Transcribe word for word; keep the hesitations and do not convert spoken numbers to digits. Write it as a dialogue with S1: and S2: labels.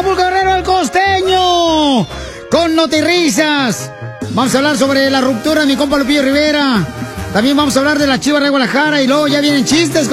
S1: Acapulco, Guerrero, el costeño. Con notirrisas. Vamos a hablar sobre la ruptura de mi compa Lupillo Rivera. También vamos a hablar de la Chivas de Guadalajara. Y luego ya vienen chistes